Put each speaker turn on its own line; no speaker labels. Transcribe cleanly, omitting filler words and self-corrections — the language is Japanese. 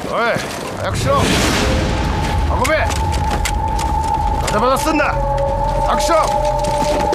おい、早くしろ。運べ。バタバタすんな。アクション。